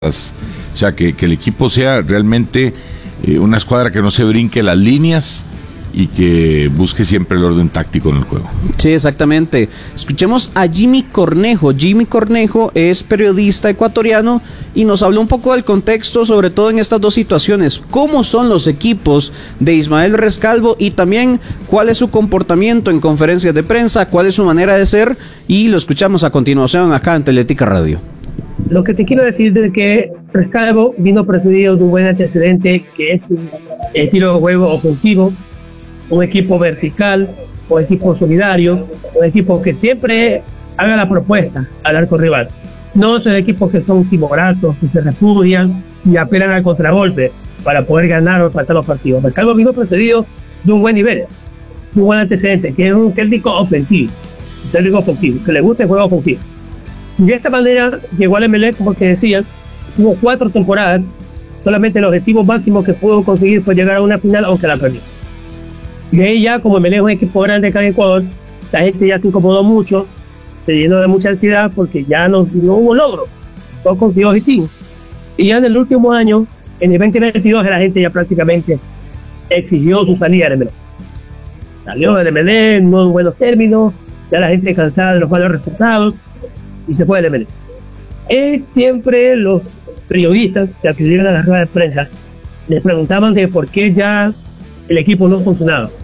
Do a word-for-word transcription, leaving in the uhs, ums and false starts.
O sea, que, que el equipo sea realmente eh, una escuadra que no se brinque las líneas y que busque siempre el orden táctico en el juego. Sí, exactamente. Escuchemos a Jimmy Cornejo. Jimmy Cornejo es periodista ecuatoriano y nos habló un poco del contexto, sobre todo en estas dos situaciones. ¿Cómo son los equipos de Ismael Rescalvo y también cuál es su comportamiento en conferencias de prensa, cuál es su manera de ser? Y lo escuchamos a continuación acá en Teletica Radio. Lo que te quiero decir es que Rescalvo vino precedido de un buen antecedente que es el estilo de juego ofensivo, un equipo vertical, un equipo solidario, un equipo que siempre haga la propuesta al arco rival. No son equipos que son timoratos, que se repudian y apelan al contragolpe para poder ganar o empatar los partidos. Rescalvo vino precedido de un buen nivel, de un buen antecedente, que es un técnico ofensivo, un técnico ofensivo, que le gusta el juego ofensivo. Y de esta manera llegó al Emelec, como que decían, tuvo cuatro temporadas, solamente el objetivo máximo que pudo conseguir fue llegar a una final, aunque la perdió. Y de ahí ya, como Emelec es un equipo grande acá en Ecuador, la gente ya se incomodó mucho, se llenó de mucha ansiedad porque ya no, no hubo logro, no consiguió objetivos. Y ya en el último año, en el veinte veintidós, la gente ya prácticamente exigió su salida del Emelec. Salió del Emelec en no buenos términos, ya la gente cansada de los malos resultados, y se fue del Emelec. Es siempre los periodistas que acudieron a las ruedas de prensa les preguntaban de por qué ya el equipo no funcionaba.